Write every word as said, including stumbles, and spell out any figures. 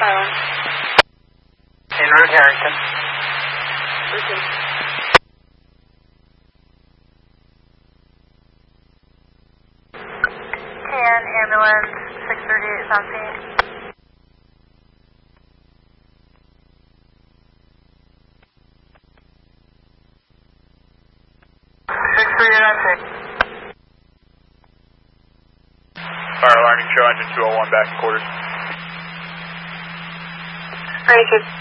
Fire alarm. En route, Harrington. Okay. ten, ambulance, six thirty-eight is on scene. six thirty-eight on scene. Fire alarm, show engine two oh one back in quarters. Ready, good.